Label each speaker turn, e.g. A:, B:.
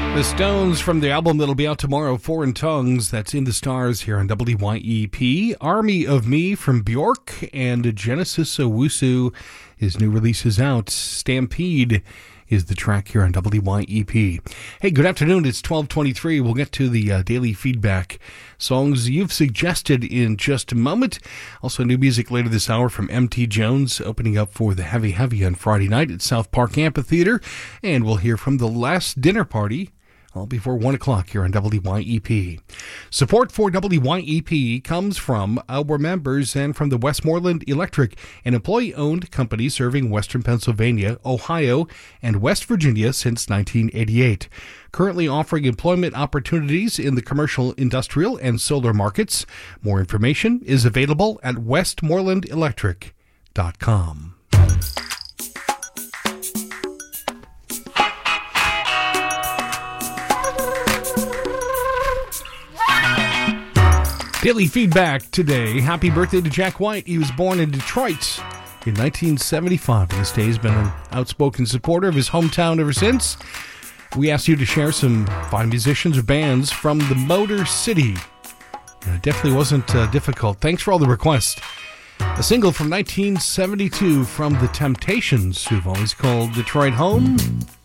A: The Stones from the album that'll be out tomorrow, Foreign Tongues, that's in the stars here on WYEP. Army of Me from Bjork, and Genesis Owusu, his new release is out. Stampede is the track here on WYEP. Hey, good afternoon, it's 12:23. We'll get to the daily feedback. Songs you've suggested in just a moment. Also new music later this hour from M.T. Jones, opening up for the Heavy Heavy on Friday night at South Park Amphitheater. And we'll hear from The Last Dinner Party all before 1 o'clock here on WYEP. Support for WYEP comes from our members and from the Westmoreland Electric, an employee-owned company serving Western Pennsylvania, Ohio, and West Virginia since 1988. Currently offering employment opportunities in the commercial, industrial, and solar markets. More information is available at westmorelandelectric.com. Daily feedback today. Happy birthday to Jack White. He was born in Detroit in 1975. This day has been an outspoken supporter of his hometown ever since. We asked you to share some fine musicians or bands from the Motor City. And it definitely wasn't difficult. Thanks for all the requests. A single from 1972 from The Temptations, who've always called Detroit home.